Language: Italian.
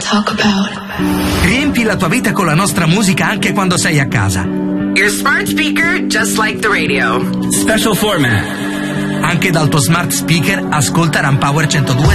talk about. Riempi la tua vita con la nostra musica anche quando sei a casa. Your smart speaker, just like the radio. Special format. Anche dal tuo smart speaker ascolta Ram Power 102